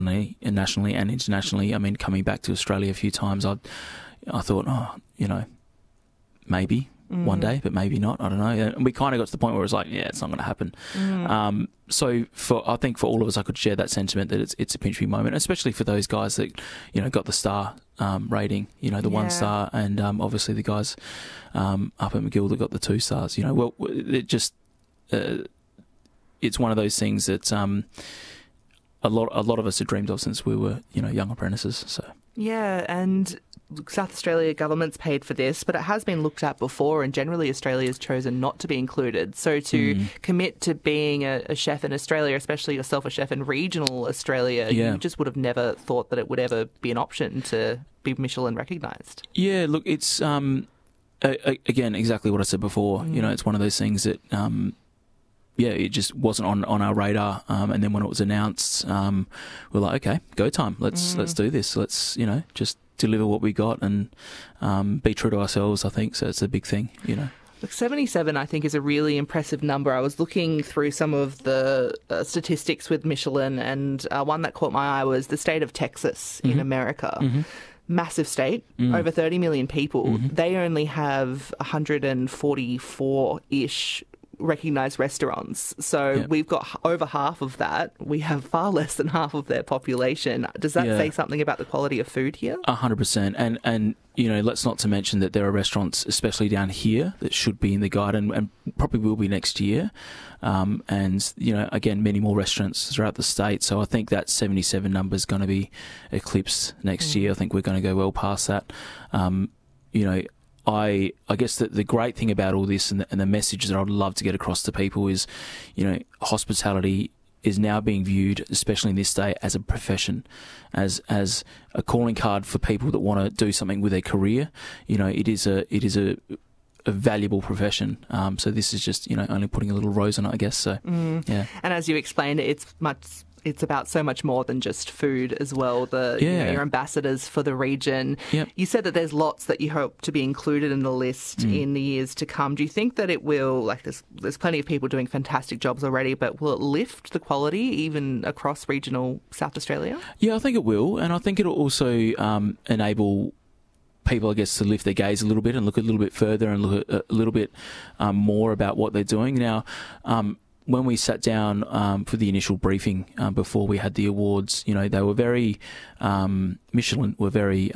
nationally and internationally. I mean, coming back to Australia a few times, I thought, maybe one day, but maybe not. I don't know. And we kind of got to the point where it was like, yeah, it's not going to happen. So I think for all of us, I could share that sentiment that it's a pinch me moment, especially for those guys that, got the star rating, the 1 star, and obviously the guys up at McGill that got the 2 stars. Well, it just it's one of those things that a lot of us had dreamed of since we were young apprentices. So yeah, and South Australia government's paid for this, but it has been looked at before, and generally Australia's chosen not to be included. So to commit to being a chef in Australia, especially yourself a chef in regional Australia, you just would have never thought that it would ever be an option to be Michelin recognised. Yeah, look, it's again exactly what I said before. It's one of those things that it just wasn't on our radar. And then when it was announced, we're like, okay, go time. Let's do this. Let's just deliver what we got and be true to ourselves, I think. So it's a big thing, Look, 77, I think, is a really impressive number. I was looking through some of the statistics with Michelin, and one that caught my eye was the state of Texas in America. Massive state, over 30 million people. They only have 144-ish recognised restaurants. So we've got over half of that. We have far less than half of their population. Does that say something about the quality of food here? 100%. And let's not to mention that there are restaurants, especially down here, that should be in the guide and probably will be next year. And, again, many more restaurants throughout the state. So I think that 77 number is going to be eclipsed next year. I think we're going to go well past that. I guess that the great thing about all this and the message that I'd love to get across to people is, hospitality is now being viewed, especially in this day, as a profession, as a calling card for people that want to do something with their career. It is a valuable profession. So this is just, only putting a little rose on it, I guess. So, yeah. And as you explained, it's about so much more than just food as well. Your ambassadors for the region. Yep. You said that there's lots that you hope to be included in the list in the years to come. Do you think that it will, there's plenty of people doing fantastic jobs already, but will it lift the quality even across regional South Australia? Yeah, I think it will. And I think it'll also enable people, I guess, to lift their gaze a little bit and look a little bit further and look a little bit more about what they're doing. Now, when we sat down for the initial briefing before we had the awards, they were very, Michelin were very,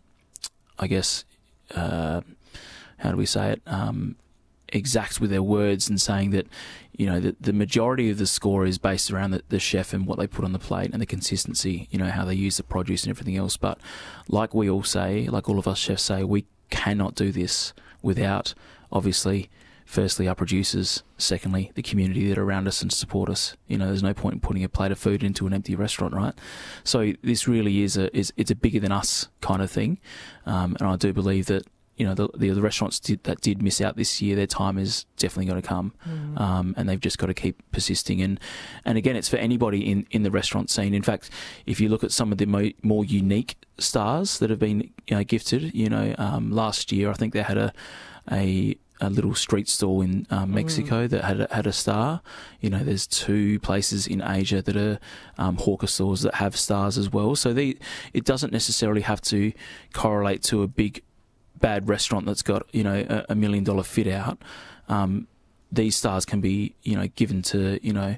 I guess, how do we say it, exact with their words and saying that, the majority of the score is based around the chef and what they put on the plate and the consistency, how they use the produce and everything else. But like we all say, like all of us chefs say, we cannot do this without, obviously, firstly, our producers. Secondly, the community that are around us and support us. There's no point in putting a plate of food into an empty restaurant, right? So this really is it's a bigger than us kind of thing. And I do believe that, the restaurants that did miss out this year, their time is definitely going to come. And they've just got to keep persisting. And again, it's for anybody in the restaurant scene. In fact, if you look at some of the more unique stars that have been gifted, last year I think they had a little street stall in Mexico that had a star. There's 2 places in Asia that are hawker stores that have stars as well. So it doesn't necessarily have to correlate to a big bad restaurant that's got $1 million fit out. These stars can be given to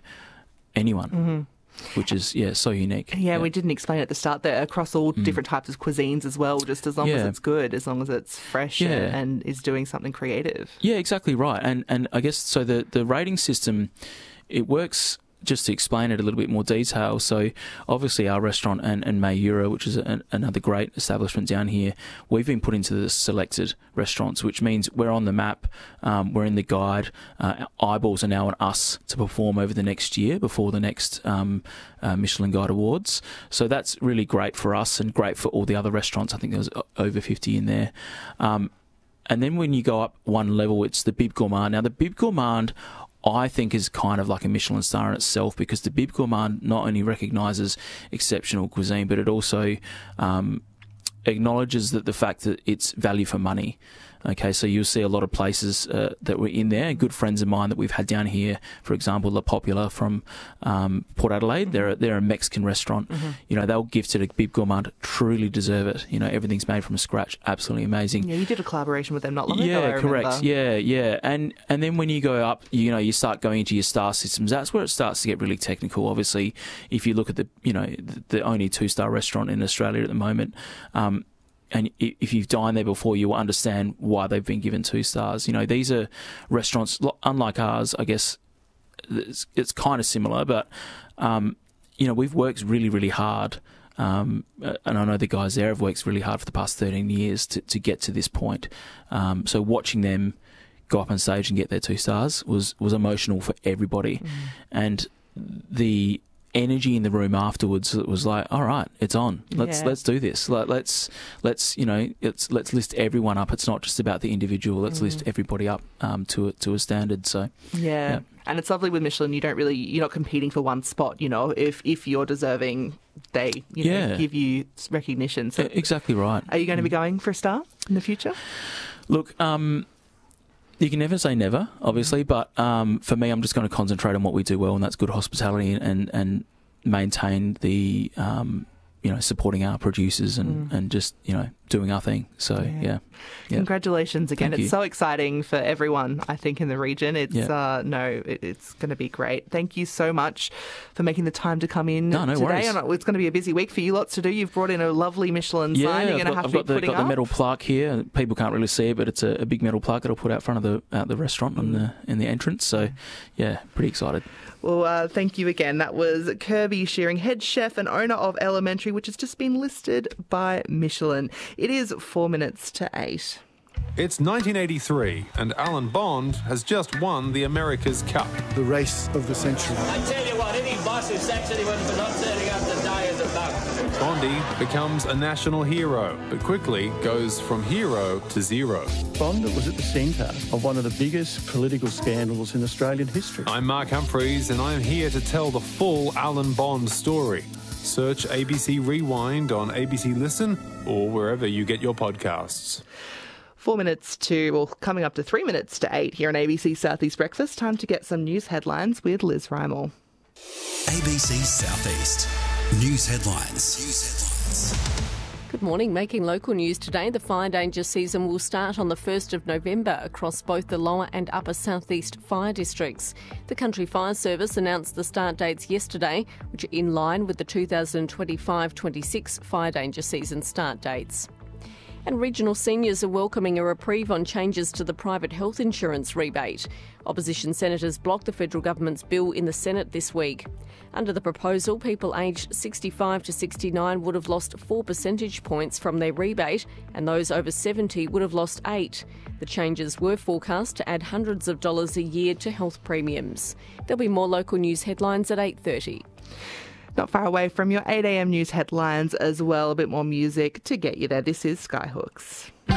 anyone. Which is, so unique. Yeah, we didn't explain at the start that across all different types of cuisines as well, just as long as it's good, as long as it's fresh and is doing something creative. Yeah, exactly right. And I guess, so the rating system, it works, just to explain it a little bit more detail. So obviously our restaurant and Mayura, which is another great establishment down here, we've been put into the selected restaurants, which means we're on the map, we're in the guide. Eyeballs are now on us to perform over the next year before the next Michelin Guide Awards. So that's really great for us and great for all the other restaurants. I think there was over 50 in there. And then when you go up one level, it's the Bib Gourmand. Now the Bib Gourmand, I think, is kind of like a Michelin star in itself, because the Bib Gourmand not only recognises exceptional cuisine, but it also acknowledges that the fact that it's value for money. Okay, so you'll see a lot of places that were in there. Good friends of mine that we've had down here, for example, La Popular from Port Adelaide. They're a Mexican restaurant. You know, they were gifted a Bib Gourmand. Truly deserve it. You know, everything's made from scratch. Absolutely amazing. Yeah, you did a collaboration with them not long ago. Yeah, correct. Yeah. And then when you go up, you know, you start going into your star systems. That's where it starts to get really technical. Obviously, if you look at the only 2-star restaurant in Australia at the moment. And if you've dined there before, you will understand why they've been given 2 stars. You know, these are restaurants, unlike ours, I guess it's kind of similar, but, you know, we've worked really, really hard. And I know the guys there have worked really hard for the past 13 years to get to this point. So watching them go up on stage and get their 2 stars was emotional for everybody. And the energy in the room afterwards, it was like, all right, it's on. Let's do this. Let's list everyone up. It's not just about the individual. Let's list everybody up to a standard. So yeah. And it's lovely with Michelin. You're not competing for one spot. You know, if you're deserving, they give you recognition. So exactly right. Are you going to be going for a star in the future? Look, you can never say never, obviously, but for me, I'm just going to concentrate on what we do well, and that's good hospitality and maintain the, supporting our producers and just, doing our thing. So, yeah. Congratulations again. Thank you. It's so exciting for everyone, I think, in the region. It's it's going to be great. Thank you so much for making the time to come in no today. Worries. It's going to be a busy week for you. Lots to do. You've brought in a lovely Michelin sign. You're going to have to be putting up. I've got the metal plaque here. People can't really see it, but it's a big metal plaque that I'll put out front of the restaurant in the entrance. So, yeah, pretty excited. Well, thank you again. That was Kirby Shearing, head chef and owner of Elementary, which has just been listed by Michelin. It is 4 minutes to 8. It's 1983 and Alan Bond has just won the America's Cup. The race of the century. I tell you what, any boss who sacks anyone for not turning up to die is a bug. Bondy becomes a national hero, but quickly goes from hero to zero. Bond was at the centre of one of the biggest political scandals in Australian history. I'm Mark Humphreys and I'm here to tell the full Alan Bond story. Search ABC Rewind on ABC Listen or wherever you get your podcasts. 4 minutes coming up to 3 minutes to 8 here on ABC Southeast Breakfast. Time to get some news headlines with Liz Rymel. ABC Southeast. News headlines. Good morning. Making local news today, the fire danger season will start on the 1st of November across both the lower and upper southeast fire districts. The Country Fire Service announced the start dates yesterday, which are in line with the 2025-26 fire danger season start dates. And regional seniors are welcoming a reprieve on changes to the private health insurance rebate. Opposition senators blocked the federal government's bill in the Senate this week. Under the proposal, people aged 65 to 69 would have lost 4 percentage points from their rebate, and those over 70 would have lost 8. The changes were forecast to add hundreds of dollars a year to health premiums. There'll be more local news headlines at 8:30. Not far away from your 8 a.m. news headlines as well. A bit more music to get you there. This is Skyhooks.